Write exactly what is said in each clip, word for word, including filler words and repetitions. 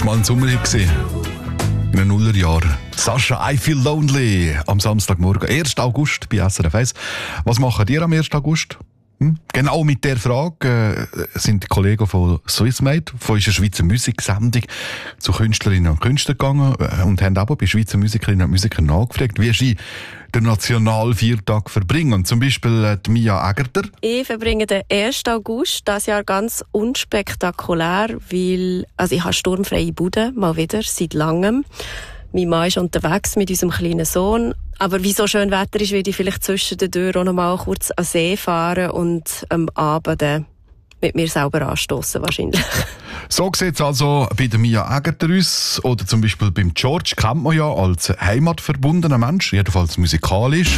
mal ein Sommerhit gewesen. In den Nullerjahren. Sascha, I Feel Lonely am Samstagmorgen, ersten August bei S R F eins. Was machen ihr am ersten August? Hm? Genau mit der Frage äh, sind die Kollegen von Swissmade, von unserer Schweizer Musiksendung, zu Künstlerinnen und Künstlern gegangen äh, und haben aber bei Schweizer Musikerinnen und Musikern nachgefragt, wie sie den Nationalviertag verbringen. Zum Beispiel äh, die Mia Aegerter. Ich verbringe den ersten August dieses Jahr ganz unspektakulär, weil also ich habe sturmfreie Bude, mal wieder, seit langem. Mein Mann ist unterwegs mit unserem kleinen Sohn. Aber wie so schön Wetter ist, werde ich vielleicht zwischen den Türen auch noch mal kurz an See fahren und am Abend äh, mit mir selber anstoßen wahrscheinlich. So sieht es also bei der Mia Aegerter aus. Oder zum Beispiel beim George kennt man ja als heimatverbundener Mensch, jedenfalls musikalisch.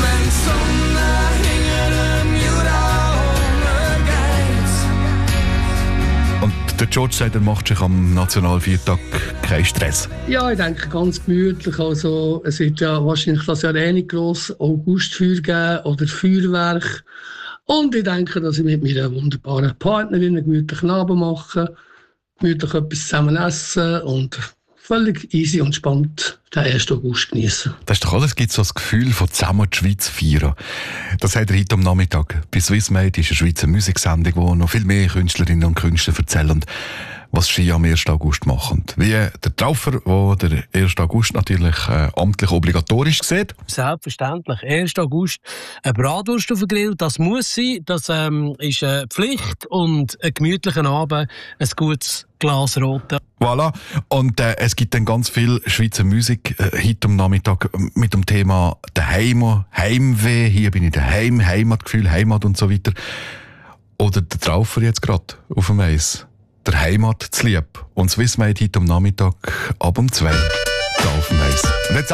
Und der George sagt, er macht sich am Nationalviertag keinen Stress. Ja, ich denke ganz gemütlich. Also, es wird ja wahrscheinlich das Jahr eh nicht gross Augustfeuer geben oder Feuerwerk. Und ich denke, dass ich mit meiner wunderbaren Partnerin einen gemütlichen Abend mache, gemütlich etwas zusammen essen und völlig easy und spannend den ersten August genießen. Das ist doch alles, gibt so das Gefühl von zusammen die Schweiz feiern. Das hat er heute am Nachmittag. Bei Swissmade ist eine Schweizer Musiksendung, wo noch viel mehr Künstlerinnen und Künstler erzählen, was sie am ersten August machen. Wie der Traufer, der der ersten August natürlich äh, amtlich obligatorisch sieht. Selbstverständlich. ersten August eine Bratwurst auf den Grill, das muss sein. Das ähm, ist eine Pflicht und einen gemütlichen Abend, ein gutes Glas Rote. Voilà. Und äh, es gibt dann ganz viel Schweizer Musik äh, heute am Nachmittag mit dem Thema Daheim, Heimweh. Hier bin ich daheim, Heimatgefühl, Heimat und so weiter. Oder der Traufer jetzt gerade auf dem Eis. Der Heimat zu lieb. Und Swissmade heute am Nachmittag ab um zwei. Da auf dem Eis. Und jetzt